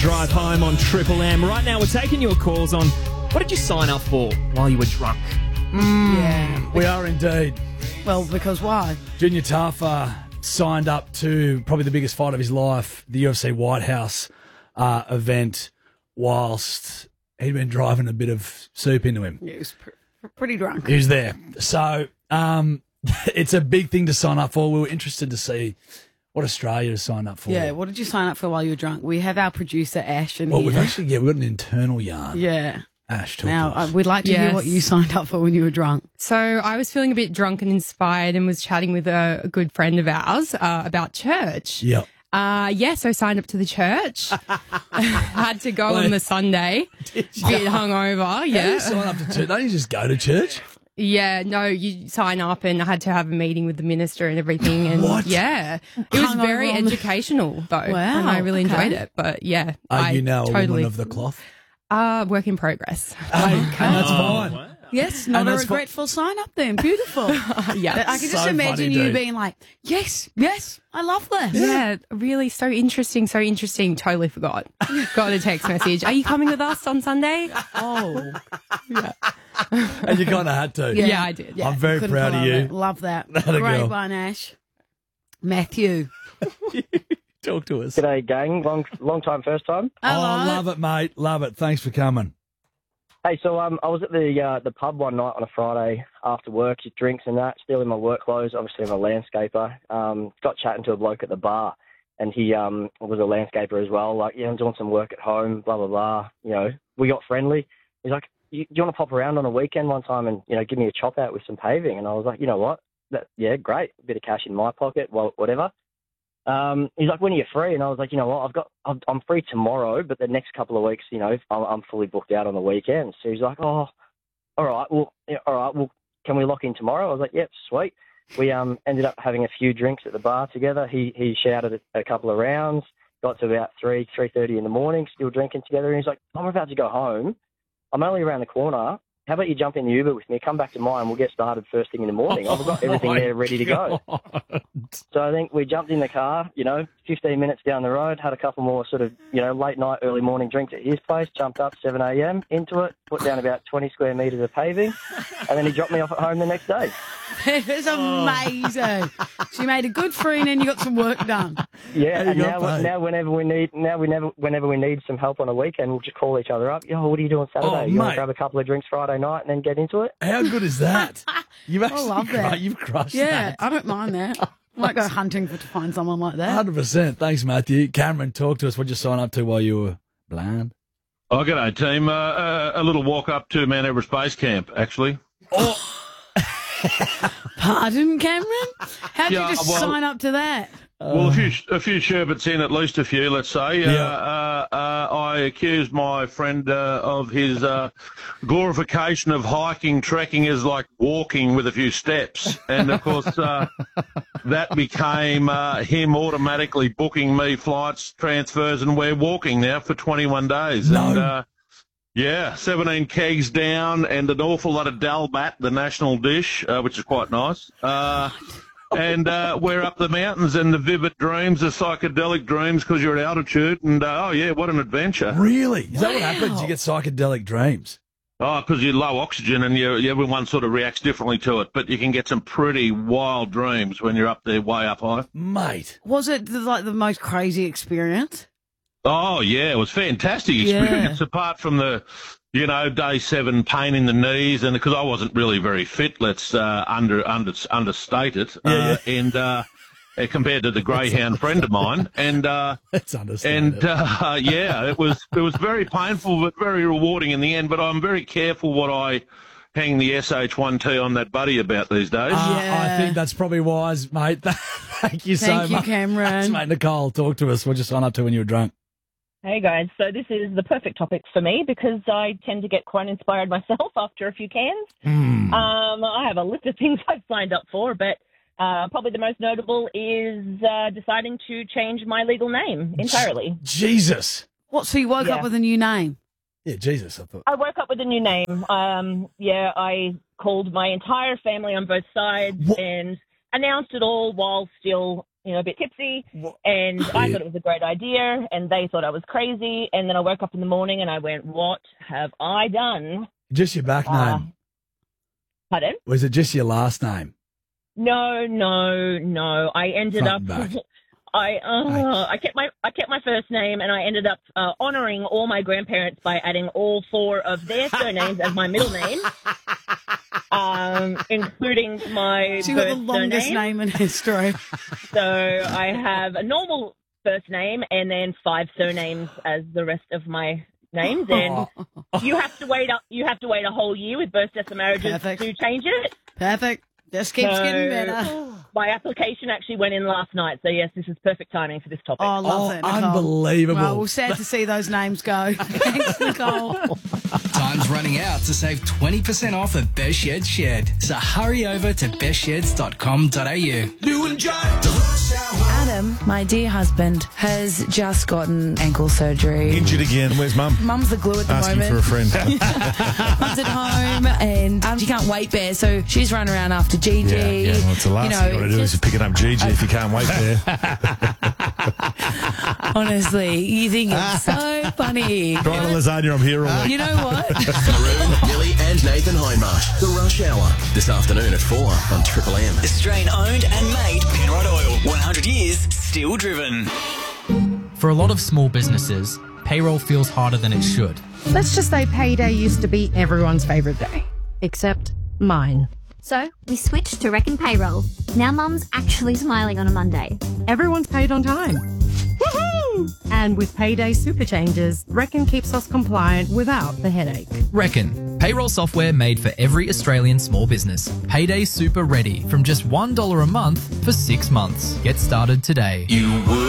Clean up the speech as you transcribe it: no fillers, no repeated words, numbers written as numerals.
Drive home on Triple M. Right now, we're taking your calls on what did you sign up for while you were drunk? Yeah. We are indeed. Well, because why? Junior Tafa signed up to probably the biggest fight of his life, the UFC White House event, whilst he'd been driving a bit of soup into him. Yeah, he was pretty drunk. He was there. So it's a big thing to sign up for. We were interested to see what Australia has signed up for. Yeah, what did you sign up for while you were drunk? We have our producer, Ash, in Well, here. we've got an internal yarn. Yeah. Ash, talk Now, to us. we'd like to hear Yes. what you signed up for when you were drunk. So I was feeling a bit drunk and inspired and was chatting with a good friend of ours about church. Yep. So signed up to the church. Had to go on the Sunday. Bit hungover, How do you yeah. sign up to church? Don't you just go to church? Yeah, no, you sign up and I had to have a meeting with the minister and everything. And What? yeah, it was Hungover very on the- educational though. Wow, And I really okay. enjoyed it. But yeah, Are I you now a totally, woman of the cloth? work in progress. And that's fine. Yes, not And a that's regretful sign up then. Beautiful. Yeah. I can just So imagine funny, you dude. being like, yes, I love this. Yeah, really so interesting. Totally forgot. Got a text message. Are you coming with us on Sunday? Oh, And you kind of had to. Yeah, I did. I'm very couldn't proud of believe you. it. Love that. Atta Great girl. one, Ash. Matthew. Talk to us. G'day, gang. Long time, first time. Hello. Oh, love it, mate. Love it. Thanks for coming. Hey, so I was at the pub one night on a Friday after work, just drinks and that, still in my work clothes. Obviously, I'm a landscaper. Got chatting to a bloke at the bar, and he was a landscaper as well. Like, yeah, I'm doing some work at home, blah blah blah. You know, we got friendly. He's like, you want to pop around on a weekend one time and give me a chop out with some paving? And I was like, you know what? Yeah, great. A bit of cash in my pocket, well, whatever. He's like, when are you free? And I was like, you know what, I'm free tomorrow, but the next couple of weeks, I'm fully booked out on the weekends. So he's like, oh, all right, well, can we lock in tomorrow? I was like, yep, sweet. We ended up having a few drinks at the bar together. He shouted a couple of rounds, got to about 3:30 in the morning, still drinking together. And he's like, I'm about to go home. I'm only around the corner. How about you jump in the Uber with me, come back to mine, we'll get started first thing in the morning. I've got everything there ready to go. So I think we jumped in the car, 15 minutes down the road, had a couple more sort of, late night, early morning drinks at his place, jumped up 7 a.m. into it, put down about 20 square metres of paving, and then he dropped me off at home the next day. It was amazing. So you made a good friend and you got some work done. Yeah, There and you go, mate. now whenever we need some help on a weekend, we'll just call each other up. Yo, what are you doing Saturday? Oh, You want mate. to grab a couple of drinks Friday night and then get into it? How good is that? You've actually love that. You've crushed Yeah, that. I don't mind that. Might go hunting to find someone like that. 100%. Thanks, Matthew. Cameron, talk to us. What'd you sign up to while you were blind? Oh, g'day, team. A little walk up to Mount Everest Base Camp, actually. Pardon, Cameron? How'd Yeah, you just well- sign up to that? Well, a few sherbets in, at least a few, let's say. Yeah. I accused my friend of his glorification of hiking, trekking as like walking with a few steps. And, of course, that became him automatically booking me flights, transfers, and we're walking now for 21 days. No. And, 17 kegs down and an awful lot of dalbat, the national dish, which is quite nice. And we're up the mountains and the vivid dreams, the psychedelic dreams, because you're at altitude. And, what an adventure. Really? Is that what happens? You get psychedelic dreams? Oh, because you're low oxygen and everyone sort of reacts differently to it. But you can get some pretty wild dreams when you're up there way up high. Mate. Was it like the most crazy experience? Oh, yeah, it was fantastic experience, apart from the, day 7 pain in the knees, and because I wasn't really very fit, let's understate it, and compared to the greyhound friend of mine, and Let's understand it was very painful but very rewarding in the end. But I'm very careful what I hang the SH1T on that buddy about these days. I think that's probably wise, mate. Thank you so Thank you, much. Cameron. Thanks, mate. Nicole, talk to us. What'd you sign up to when you were drunk? Hey guys, so this is the perfect topic for me because I tend to get quite inspired myself after a few cans. I have a list of things I've signed up for, but probably the most notable is deciding to change my legal name entirely. Jesus. What, so you woke up Yeah. with a new name? Yeah, Jesus, I thought. I woke up with a new name. I called my entire family on both sides What? and announced it all while still, a bit tipsy, and I thought it was a great idea, and they thought I was crazy. And then I woke up in the morning and I went, "What have I done?" Just your back name. Pardon? Was it just your last name? No. I ended Front up. and back. I kept my first name, and I ended up honouring all my grandparents by adding all 4 of their surnames as my middle name, including my She got the birth longest surname. name in history. So I have a normal first name and then 5 surnames as the rest of my names. And you have to wait a whole year with births, deaths, and marriages Perfect. to change it. Perfect. Just keeps So, getting better. My application actually went in last night. So yes, this is perfect timing for this topic. Oh, I love it, Nicole. Unbelievable. Well, we're sad to see those names go. Thanks, Nicole. Time's running out to save 20% off at Best Shed Shed. So hurry over to bestsheds.com.au. New and Adam, my dear husband, has just gotten ankle surgery. Injured again. Where's Mum? Mum's the glue at the Asking moment. for a friend. Mum's at home and she can't wait there, so she's running around after Gigi. Yeah. Well, it's the last thing you want to do is picking up Gigi if you can't wait there. Honestly, you think it's so funny. Trying a lasagna, I'm here all week. You know what? Maroon, Millie and Nathan Hindmarsh. The Rush Hour. This afternoon at 4 on Triple M. Australian owned and made Penrod Oil. 100 years, still driven. For a lot of small businesses, payroll feels harder than it should. Let's just say payday used to be everyone's favourite day. Except mine. So, we switched to Reckon Payroll. Now Mum's actually smiling on a Monday. Everyone's paid on time. Woohoo! And with payday super changes, Reckon keeps us compliant without the headache. Reckon, payroll software made for every Australian small business. Payday Super Ready from just $1 a month for 6 months. Get started today. You would.